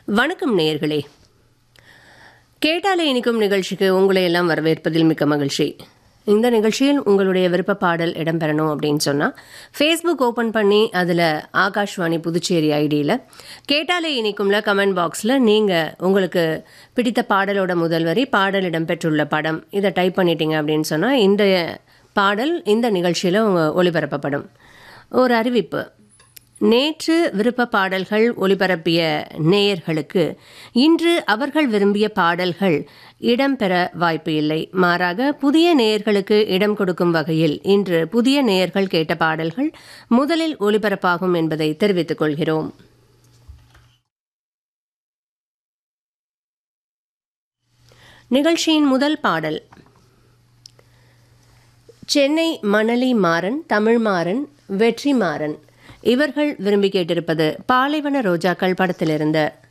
வணக்கம் நேயர்களே. கேட்டாலே இனிக்கும் நிகழ்ச்சிக்கு உங்களை எல்லாம் வரவேற்பதில் மிக்க மகிழ்ச்சி. இந்த நிகழ்ச்சியில் உங்களுடைய விருப்ப பாடல் இடம்பெறணும் அப்படின்னு சொன்னால் ஃபேஸ்புக் ஓப்பன் பண்ணி அதில் ஆகாஷ்வாணி புதுச்சேரி ஐடியில் கேட்டாலே இனிக்கும்ல கமெண்ட் பாக்ஸில் நீங்கள் உங்களுக்கு பிடித்த பாடலோட முதல் வரி, பாடல் இடம்பெற்றுள்ள படம் இதை டைப் பண்ணிட்டீங்க அப்படின்னு சொன்னால் இந்த பாடல் இந்த நிகழ்ச்சியில் ஒளிபரப்பப்படும். ஒரு அறிவிப்பு: நேற்று விருப்ப பாடல்கள் ஒளிபரப்பிய நேயர்களுக்கு இன்று அவர்கள் விரும்பிய பாடல்கள் இடம்பெற வாய்ப்பு இல்லை. மாறாக புதிய நேயர்களுக்கு இடம் கொடுக்கும் வகையில் இன்று புதிய நேயர்கள் கேட்ட பாடல்கள் முதலில் ஒளிபரப்பாகும் என்பதை தெரிவித்துக் கொள்கிறோம். நிகழ்ச்சியின் முதல் பாடல் சென்னை மணலி மாறன், தமிழ் மாறன், வெற்றி மாறன் இவர்கள் விரும்பி கேட்டிருப்பது பாலைவன ரோஜாக்கள் படத்திலிருந்து